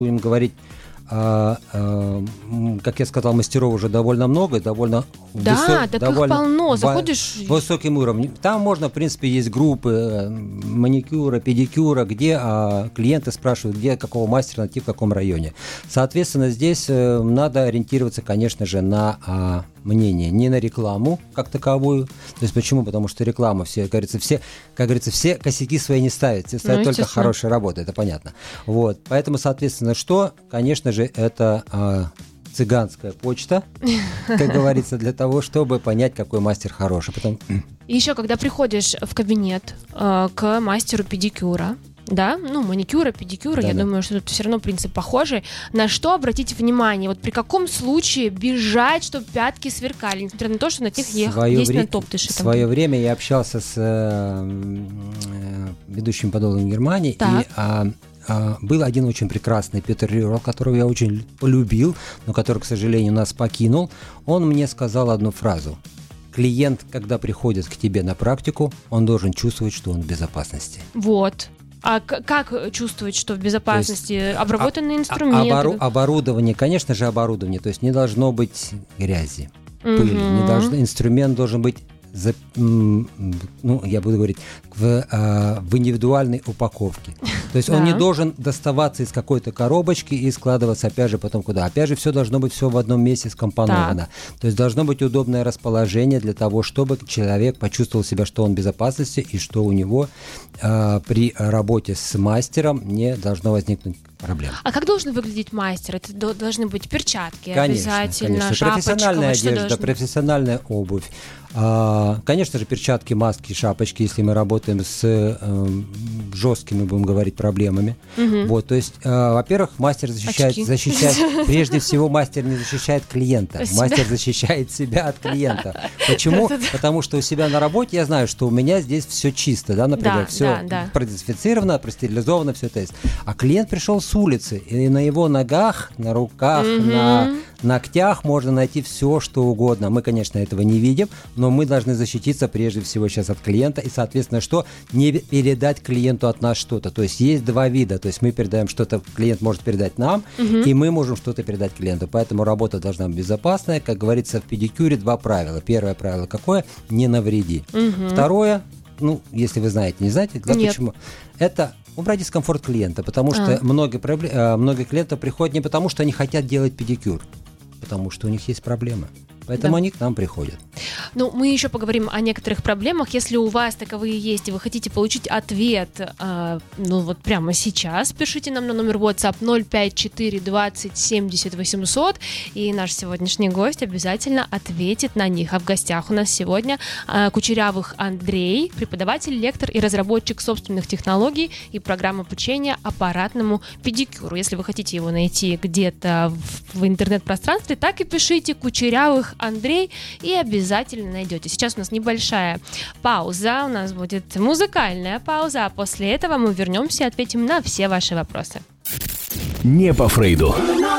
будем говорить, как я сказал, мастеров уже довольно много, довольно полно, заходишь... высоким уровнем. Там можно, в принципе, есть группы маникюра, педикюра, где клиенты спрашивают, где какого мастера найти, в каком районе. Соответственно, здесь надо ориентироваться, конечно же, на мнение, не на рекламу как таковую. То есть почему? Потому что реклама, все косяки свои не ставят, все ставят только хорошие работы, это понятно. Вот. Поэтому, соответственно, что? Конечно же, это цыганская почта, как говорится, для того, чтобы понять, какой мастер хороший. И еще, когда приходишь в кабинет к мастеру педикюра, да, маникюра, педикюра, я думаю, что тут все равно принцип похожий. На что обратить внимание? Вот при каком случае бежать, чтобы пятки сверкали, несмотря на то, что на них есть натоптыши? В свое время я общался с ведущим подологом Германии, и был один очень прекрасный Петер Рюрл, которого я очень полюбил, но который, к сожалению, нас покинул. Он мне сказал одну фразу. Клиент, когда приходит к тебе на практику, он должен чувствовать, что он в безопасности. Вот. А как чувствовать, что в безопасности? Обработанные инструменты? Оборудование, конечно же, оборудование. То есть не должно быть грязи, пыли. Инструмент должен быть я буду говорить, в индивидуальной упаковке. То есть он не должен доставаться из какой-то коробочки и складываться опять же потом куда. Опять же, все должно быть все в одном месте скомпоновано. То есть должно быть удобное расположение для того, чтобы человек почувствовал себя, что он в безопасности и что у него при работе с мастером не должно возникнуть проблем. А как должен выглядеть мастер? Это должны быть перчатки, конечно, обязательно, шапочка. Профессиональная одежда, профессиональная обувь. Конечно же, перчатки, маски, шапочки, если мы работаем с жесткими, будем говорить, проблемами. Вот, то есть, во-первых, мастер защищает, прежде всего, мастер не защищает клиента, мастер защищает себя от клиента. Почему? Потому что у себя на работе я знаю, что у меня здесь все чисто, да, например, все продезинфицировано, простерилизовано, все это есть. А клиент пришел с улицы, и на его ногах, на руках, на ногтях можно найти все, что угодно. Мы, конечно, этого не видим, но мы должны защититься прежде всего сейчас от клиента и, соответственно, что не передать клиенту от нас что-то. То есть есть два вида. То есть мы передаем что-то, клиент может передать нам, и мы можем что-то передать клиенту. Поэтому работа должна быть безопасная. Как говорится, в педикюре два правила. Первое правило какое? Не навреди. Второе, если вы знаете, не знаете, почему? Это убрать дискомфорт клиента, потому что многие клиенты приходят не потому, что они хотят делать педикюр, потому что у них есть проблемы. Поэтому они к нам приходят. Мы еще поговорим о некоторых проблемах. Если у вас таковые есть, и вы хотите получить ответ, прямо сейчас, пишите нам на номер WhatsApp 054 20 70 800, и наш сегодняшний гость обязательно ответит на них. А в гостях у нас сегодня Кучерявых Андрей, преподаватель, лектор и разработчик собственных технологий и программ обучения аппаратному педикюру. Если вы хотите его найти где-то в интернет-пространстве, так и пишите Кучерявых Андрей, и обязательно найдете. Сейчас у нас небольшая пауза, у нас будет музыкальная пауза, а после этого мы вернемся и ответим на все ваши вопросы. Не по Фрейду.